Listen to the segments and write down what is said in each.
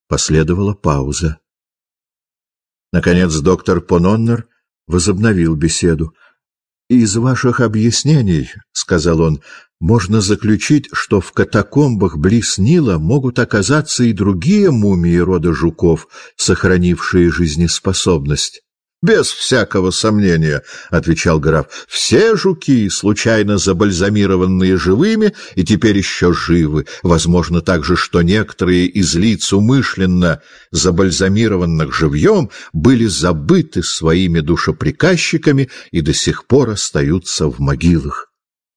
Последовала пауза. Наконец доктор Пононнер возобновил беседу. «Из ваших объяснений, — сказал он, — можно заключить, что в катакомбах близ Нила могут оказаться и другие мумии рода жуков, сохранившие жизнеспособность». «Без всякого сомнения, — отвечал граф, — все жуки, случайно забальзамированные живыми, и теперь еще живы. Возможно также, что некоторые из лиц, умышленно забальзамированных живьем, были забыты своими душеприказчиками и до сих пор остаются в могилах».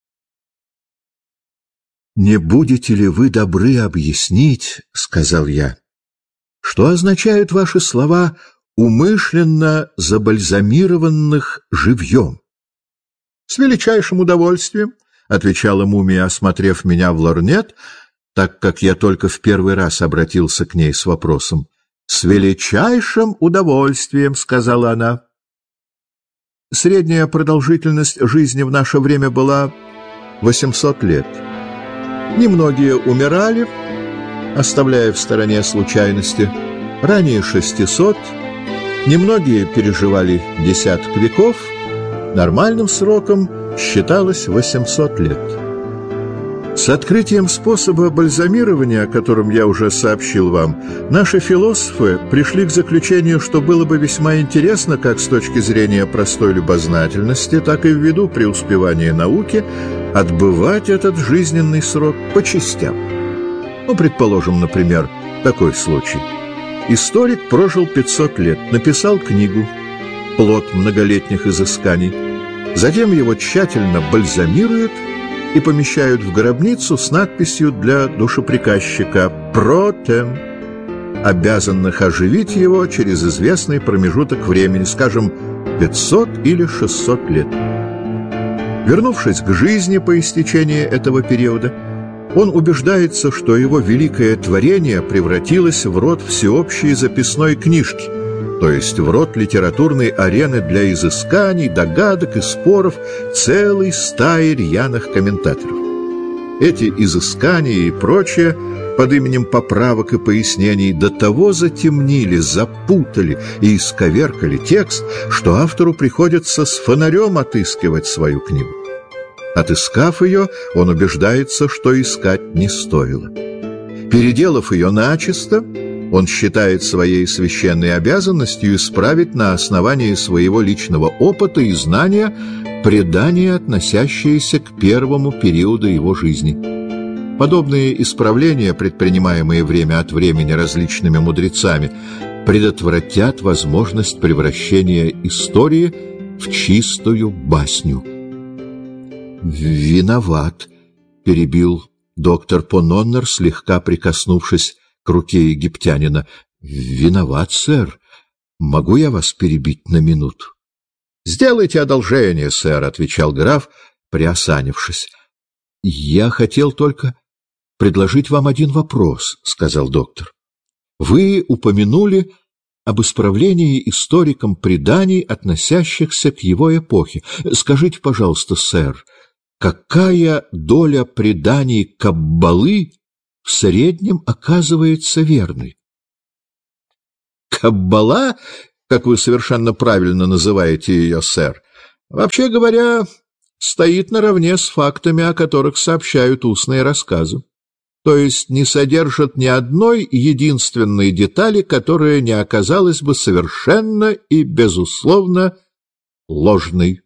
«Не будете ли вы добры объяснить, — сказал я, — что означают ваши слова «умышленно забальзамированных живьем»? — С величайшим удовольствием, — отвечала мумия, осмотрев меня в лорнет, так как я только в первый раз обратился к ней с вопросом. — С величайшим удовольствием, — сказала она. Средняя продолжительность жизни в наше время была 800 лет. Немногие умирали, оставляя в стороне случайности. Ранее 600. Немногие переживали десяток веков, нормальным сроком считалось 800 лет. С открытием способа бальзамирования, о котором я уже сообщил вам, наши философы пришли к заключению, что было бы весьма интересно как с точки зрения простой любознательности, так и ввиду преуспевания науки отбывать этот жизненный срок по частям. Предположим, например, такой случай. Историк прожил 500 лет, написал книгу, плод многолетних изысканий. Затем его тщательно бальзамируют и помещают в гробницу с надписью для душеприказчика «Протем», обязанных оживить его через известный промежуток времени, скажем, 500 или 600 лет. Вернувшись к жизни по истечении этого периода, он убеждается, что его великое творение превратилось в род всеобщей записной книжки, то есть в род литературной арены для изысканий, догадок и споров целой стаи рьяных комментаторов. Эти изыскания и прочее под именем поправок и пояснений до того затемнили, запутали и исковеркали текст, что автору приходится с фонарем отыскивать свою книгу. Отыскав ее, он убеждается, что искать не стоило. Переделав ее начисто, он считает своей священной обязанностью исправить на основании своего личного опыта и знания предания, относящиеся к первому периоду его жизни. Подобные исправления, предпринимаемые время от времени различными мудрецами, предотвратят возможность превращения истории в чистую басню. «Виноват», — перебил доктор Пононнер, слегка прикоснувшись к руке египтянина. «Виноват, сэр. Могу я вас перебить на минуту?» «Сделайте одолжение, сэр», — отвечал граф, приосанившись. «Я хотел только предложить вам один вопрос», — сказал доктор. «Вы упомянули об исправлении историком преданий, относящихся к его эпохе. Скажите, пожалуйста, сэр, какая доля преданий Каббалы в среднем оказывается верной?» «Каббала, как вы совершенно правильно называете ее, сэр, вообще говоря, стоит наравне с фактами, о которых сообщают устные рассказы. То есть не содержит ни одной единственной детали, которая не оказалась бы совершенно и безусловно ложной».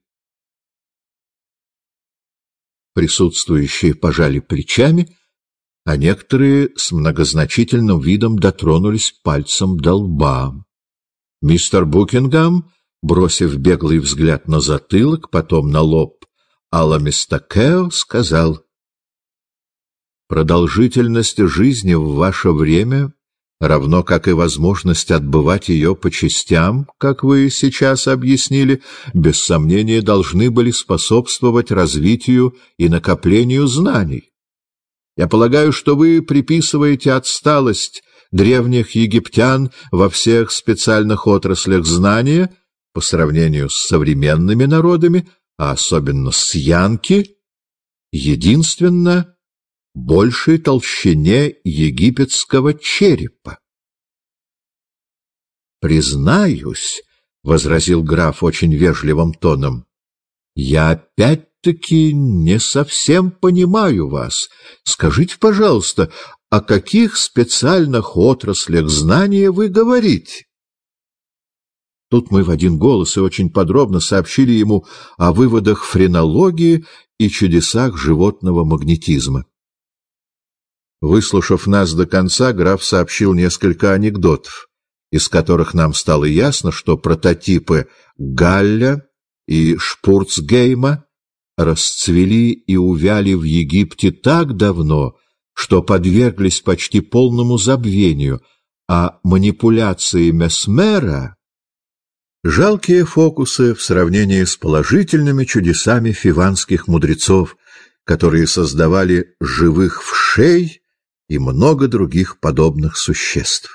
Присутствующие пожали плечами, а некоторые с многозначительным видом дотронулись пальцем до лба. Мистер Букингам, бросив беглый взгляд на затылок, потом на лоб Аламистакео, сказал: «Продолжительность жизни в ваше время, равно как и возможность отбывать ее по частям, как вы сейчас объяснили, без сомнения должны были способствовать развитию и накоплению знаний. Я полагаю, что вы приписываете отсталость древних египтян во всех специальных отраслях знания по сравнению с современными народами, а особенно с янки, единственно большей толщине египетского черепа. «Признаюсь», — возразил граф очень вежливым тоном, — «я опять-таки не совсем понимаю вас. Скажите, пожалуйста, о каких специальных отраслях знания вы говорите?» Тут мы в один голос и очень подробно сообщили ему о выводах френологии и чудесах животного магнетизма. Выслушав нас до конца, граф сообщил несколько анекдотов, из которых нам стало ясно, что прототипы Галля и Шпурцгейма расцвели и увяли в Египте так давно, что подверглись почти полному забвению, а манипуляции Месмера — жалкие фокусы в сравнении с положительными чудесами фиванских мудрецов, которые создавали живых вшей и много других подобных существ.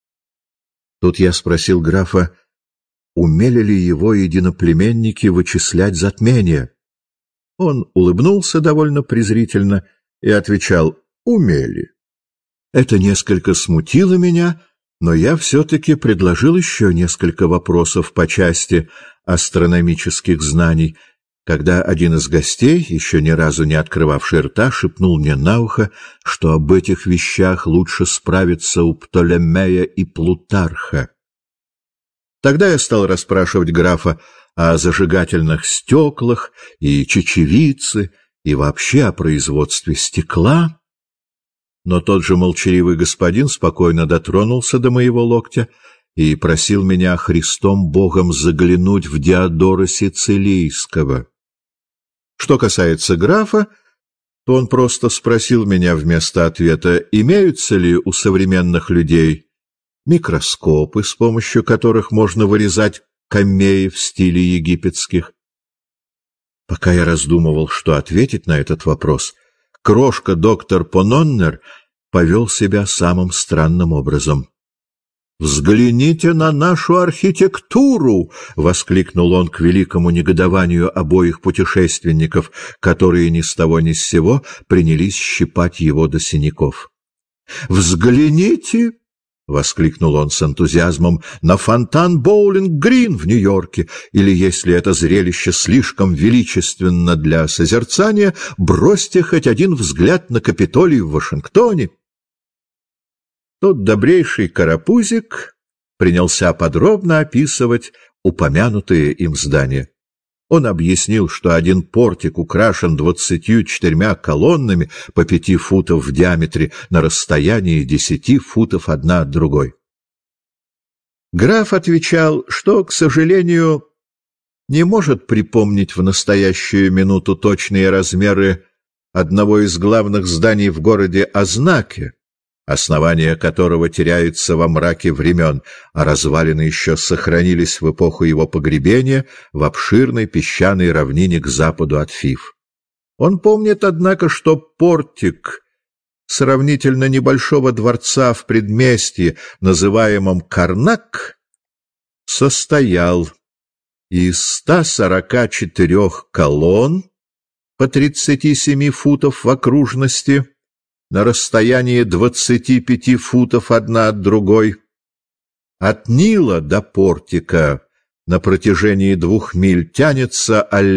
Тут я спросил графа, умели ли его единоплеменники вычислять затмения. Он улыбнулся довольно презрительно и отвечал: «Умели». Это несколько смутило меня, но я все-таки предложил еще несколько вопросов по части астрономических знаний, когда один из гостей, еще ни разу не открывавший рта, шепнул мне на ухо, что об этих вещах лучше справиться у Птолемея и Плутарха. Тогда я стал расспрашивать графа о зажигательных стеклах и чечевице, и вообще о производстве стекла, но тот же молчаливый господин спокойно дотронулся до моего локтя и просил меня Христом Богом заглянуть в Диодора Сицилийского. Что касается графа, то он просто спросил меня вместо ответа, имеются ли у современных людей микроскопы, с помощью которых можно вырезать камеи в стиле египетских. Пока я раздумывал, что ответить на этот вопрос, крошка доктор Пононнер повел себя самым странным образом. «Взгляните на нашу архитектуру!» — воскликнул он к великому негодованию обоих путешественников, которые ни с того ни с сего принялись щипать его до синяков. «Взгляните!» — воскликнул он с энтузиазмом, — на фонтан Боулинг-Грин в Нью-Йорке, или, если это зрелище слишком величественно для созерцания, бросьте хоть один взгляд на Капитолий в Вашингтоне. Тот добрейший карапузик принялся подробно описывать упомянутые им здания. Он объяснил, что один портик украшен 24 колоннами по 5 футов в диаметре на расстоянии 10 футов одна от другой. Граф отвечал, что, к сожалению, не может припомнить в настоящую минуту точные размеры одного из главных зданий в городе Азнаке, основание которого теряется во мраке времен, а развалины еще сохранились в эпоху его погребения в обширной песчаной равнине к западу от Фив. Он помнит, однако, что портик сравнительно небольшого дворца в предместье, называемом Карнак, состоял из 144 колонн по 37 футов в окружности, на расстоянии 25 футов одна от другой. От Нила до портика на протяжении 2 миль тянется